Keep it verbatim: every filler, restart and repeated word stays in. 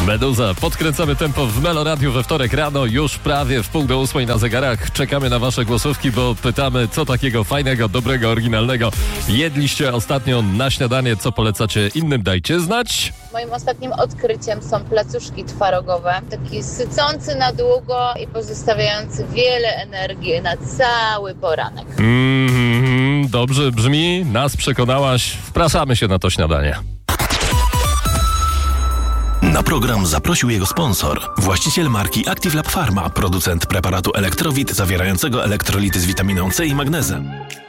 Meduza, podkręcamy tempo w Melo Radio we wtorek rano, już prawie w pół do ósmej na zegarach. Czekamy na wasze głosówki, bo pytamy, co takiego fajnego, dobrego, oryginalnego jedliście ostatnio na śniadanie, co polecacie innym, dajcie znać. Moim ostatnim odkryciem są placuszki twarogowe, taki sycący na długo i pozostawiający wiele energii na cały poranek. Mm, dobrze brzmi, nas przekonałaś, wpraszamy się na to śniadanie. Na program zaprosił jego sponsor, właściciel marki Active Lab Pharma, producent preparatu Elektrowit zawierającego elektrolity z witaminą C i magnezem.